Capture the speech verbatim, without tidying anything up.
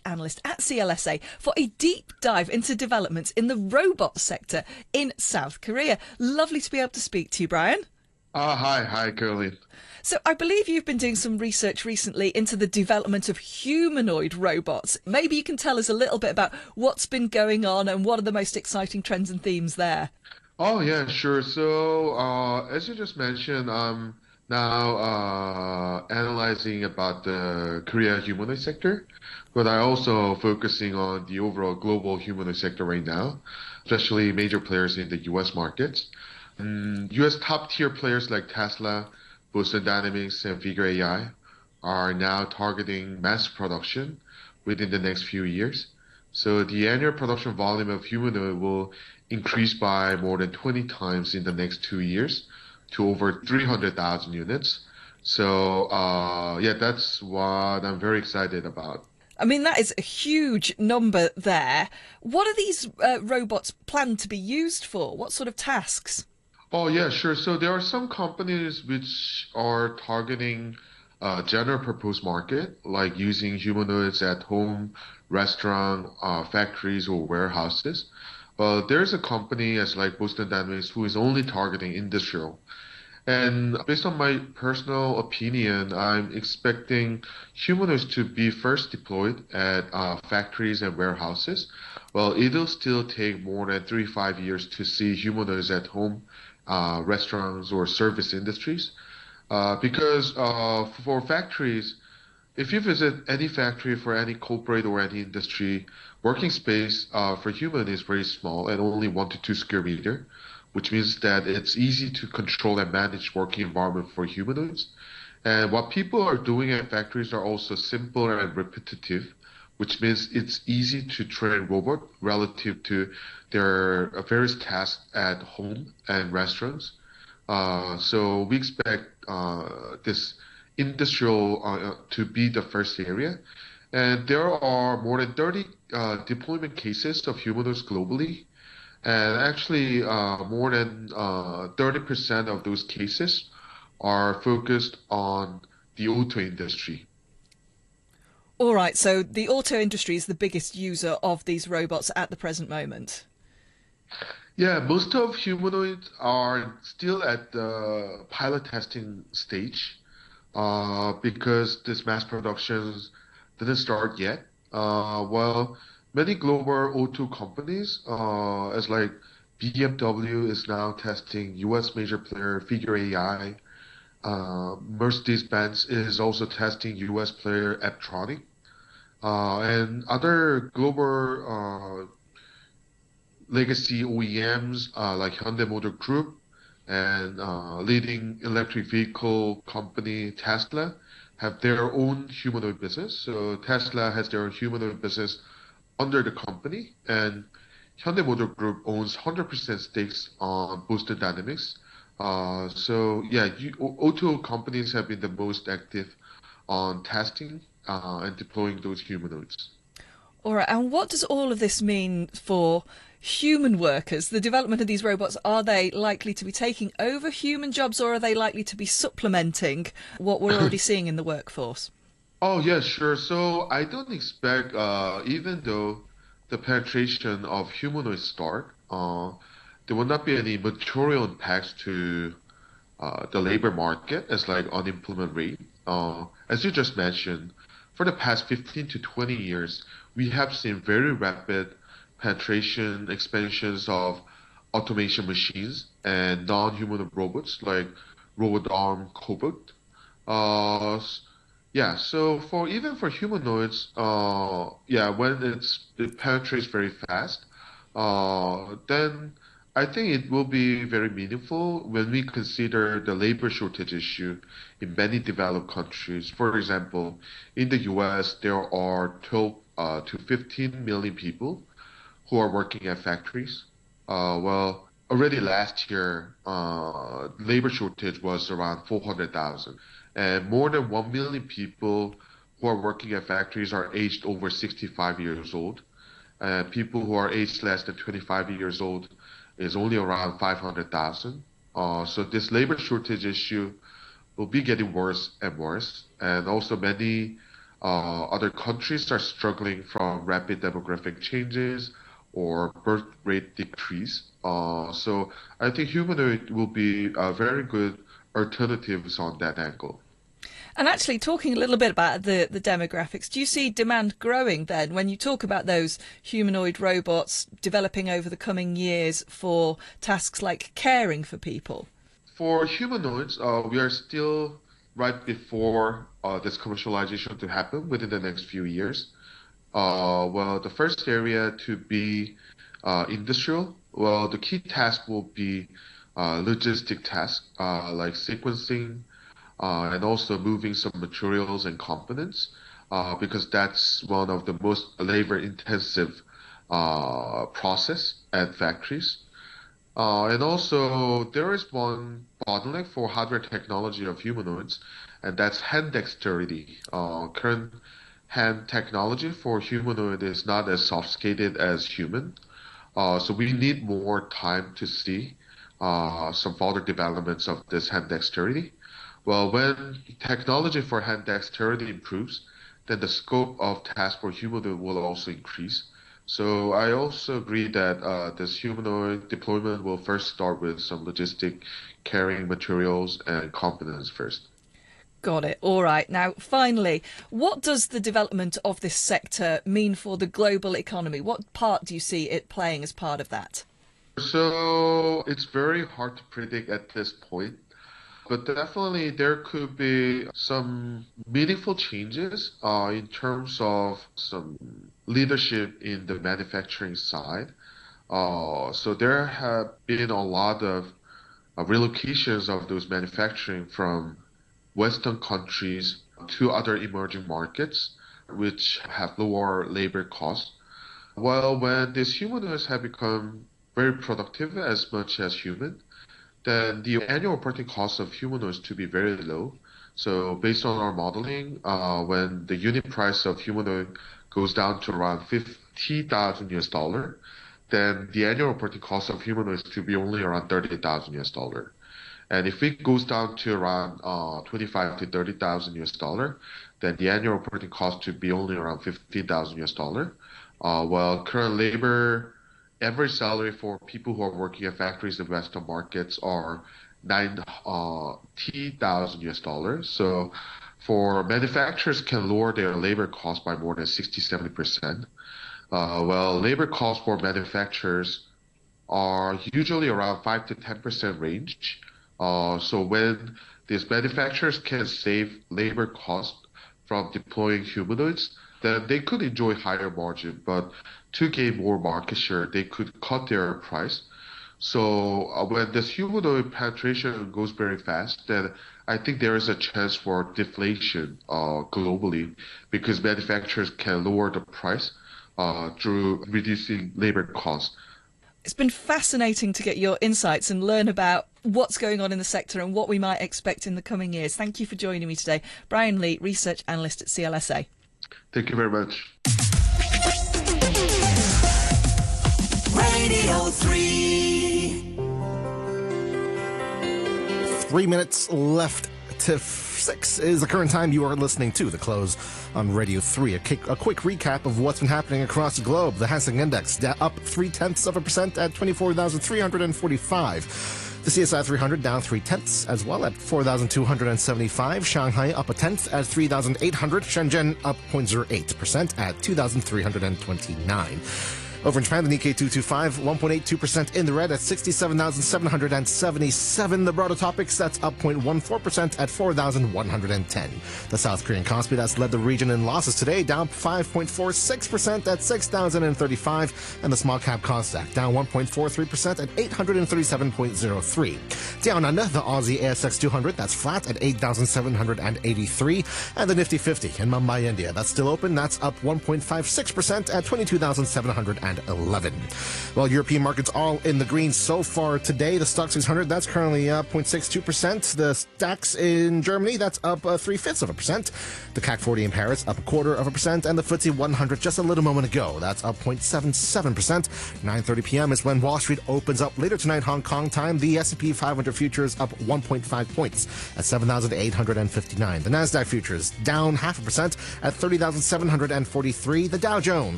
analyst at C L S A, for a deep dive into developments in the robot sector in South Korea. Lovely to be able to speak to you, Brian. Ah, hi, hi, Caroline. So, I believe you've been doing some research recently into the development of humanoid robots. Maybe you can tell us a little bit about what's been going on and what are the most exciting trends and themes there. Oh, yeah, sure. So, uh, as you just mentioned, I'm now uh, analyzing about the Korea humanoid sector, but I also focusing on the overall global humanoid sector right now, especially major players in the U S markets. Mm, U S top tier players like Tesla, Boston Dynamics, and Figure A I are now targeting mass production within the next few years. So the annual production volume of humanoid will increase by more than twenty times in the next two years to over three hundred thousand units. So, uh, yeah, that's what I'm very excited about. I mean, that is a huge number there. What are these uh, robots planned to be used for? What sort of tasks? Oh, yeah, sure. So there are some companies which are targeting uh, general purpose market, like using humanoids at home, restaurant, uh, factories, or warehouses. But there's a company as like Boston Dynamics who is only targeting industrial. And based on my personal opinion, I'm expecting humanoids to be first deployed at uh, factories and warehouses. Well, it'll still take more than three, five years to see humanoids at home, uh, restaurants, or service industries. Uh, because uh, for factories, if you visit any factory for any corporate or any industry, working space uh, for human is very small and only one to two square meter, which means that it's easy to control and manage working environment for humanoids. And what people are doing at factories are also simple and repetitive, which means it's easy to train robot relative to their uh, various tasks at home and restaurants. Uh, so we expect uh, this industrial uh, to be the first area. And there are more than thirty uh, deployment cases of humanoids globally. And actually, uh, more than uh, thirty percent of those cases are focused on the auto industry. All right, so the auto industry is the biggest user of these robots at the present moment. Yeah, most of humanoids are still at the pilot testing stage uh, because this mass production didn't start yet. Uh, well, many global auto companies, uh, as like B M W is now testing U S major player Figure A I. Uh, Mercedes-Benz is also testing U S player Apptronic. Uh, and other global uh, legacy O E Ms uh, like Hyundai Motor Group and uh, leading electric vehicle company Tesla have their own humanoid business. So Tesla has their own humanoid business under the company, and Hyundai Motor Group owns one hundred percent stakes on Boston Dynamics. Uh, so yeah, you, au- auto companies have been the most active on testing uh, and deploying those humanoids. All right, and what does all of this mean for human workers? The development of these robots, are they likely to be taking over human jobs or are they likely to be supplementing what we're already seeing in the workforce? Oh, yeah, sure. So I don't expect, uh, even though the penetration of humanoids start, uh, there will not be any material impacts to uh, the labor market as like unemployment rate. Uh, as you just mentioned, for the past fifteen to twenty years, we have seen very rapid penetration expansions of automation machines and non-human robots like robot arm cobot. Uh, s- yeah, so for even for humanoids, uh, yeah, when it's it penetrates very fast, uh, then I think it will be very meaningful when we consider the labor shortage issue in many developed countries. For example, in the U S, there are twelve uh, to fifteen million people who are working at factories. Uh, well, already last year, uh, labor shortage was around four hundred thousand, and more than one million people who are working at factories are aged over sixty-five years old. Uh, people who are aged less than twenty-five years old is only around five hundred thousand. Uh, so this labor shortage issue will be getting worse and worse, and also many uh, other countries are struggling from rapid demographic changes or birth rate decrease. Uh, so I think humanoid will be a very good alternatives on that angle. And actually, talking a little bit about the, the demographics, do you see demand growing then when you talk about those humanoid robots developing over the coming years for tasks like caring for people? For humanoids, uh, we are still right before uh, this commercialization to happen within the next few years. Uh, well, the first area to be uh, industrial, well, the key task will be uh, logistic tasks uh, like sequencing uh, and also moving some materials and components uh, because that's one of the most labor-intensive uh, process at factories. Uh, and also, there is one bottleneck for hardware technology of humanoids, and that's hand dexterity. Uh, current hand technology for humanoid is not as sophisticated as human. Uh, so we need more time to see uh, some further developments of this hand dexterity. Well, when technology for hand dexterity improves, then the scope of tasks for humanoid will also increase. So I also agree that uh, this humanoid deployment will first start with some logistic carrying materials and components first. Got it. All right. Now, finally, what does the development of this sector mean for the global economy? What part do you see it playing as part of that? So it's very hard to predict at this point, but definitely there could be some meaningful changes uh, in terms of some leadership in the manufacturing side. Uh, so there have been a lot of uh, relocations of those manufacturing from Western countries to other emerging markets, which have lower labor costs. Well, when these humanoids have become very productive as much as human, then the annual operating cost of humanoids to be very low. So based on our modeling, uh, when the unit price of humanoid goes down to around fifty thousand U S dollar, then the annual operating cost of humanoids to be only around thirty thousand U S dollar. And if it goes down to around uh, twenty-five to thirty thousand U S dollar, then the annual operating cost to be only around fifteen thousand U S dollar. Uh, while current labor average salary for people who are working at factories in Western markets are ninety thousand U S dollars. So for manufacturers can lower their labor cost by more than sixty, seventy percent. Uh, well, labor costs for manufacturers are usually around five to ten percent range. Uh, so when these manufacturers can save labor costs from deploying humanoids, then they could enjoy higher margin. But to gain more market share, they could cut their price. So uh, when this humanoid penetration goes very fast, then I think there is a chance for deflation uh, globally because manufacturers can lower the price uh, through reducing labor costs. It's been fascinating to get your insights and learn about what's going on in the sector and what we might expect in the coming years. Thank you for joining me today. Brian Lee, Research Analyst at C L S A. Thank you very much. Radio three. Three minutes left to six is the current time you are listening to The Close on Radio three. A, kick, a quick recap of what's been happening across the globe. The Hang Seng Index up three-tenths of a percent at twenty-four thousand three hundred forty-five. The C S I three hundred down three-tenths as well at four thousand two hundred seventy-five. Shanghai up a tenth at three thousand eight hundred. Shenzhen up zero point zero eight percent at two thousand three hundred twenty-nine. Over in Japan, the Nikkei two twenty-five, one point eight two percent in the red at sixty-seven thousand seven hundred seventy-seven. The broader topics, that's up zero point one four percent at four thousand one hundred ten. The South Korean Kospi, that's led the region in losses today, down five point four six percent at six thousand thirty-five. And the small cap Kosdaq down one point four three percent at eight hundred thirty-seven point zero three. Down under, the Aussie A S X two hundred, that's flat at eight thousand seven hundred eighty-three. And the Nifty fifty in Mumbai, India, that's still open, that's up one point five six percent at twenty-two thousand seven hundred eleven. Well, European markets all in the green so far today. The Stoxx six hundred, that's currently up zero point six two percent. The DAX in Germany, that's up uh, three-fifths of a percent. The C A C forty in Paris, up a quarter of a percent. And the F T S E one hundred, just a little moment ago, that's up zero point seven seven percent. nine thirty p.m. is when Wall Street opens up. Later tonight, Hong Kong time, the S and P five hundred futures up one point five points at seven thousand eight hundred fifty-nine. The NASDAQ futures down half a percent at thirty thousand seven hundred forty-three. The Dow Jones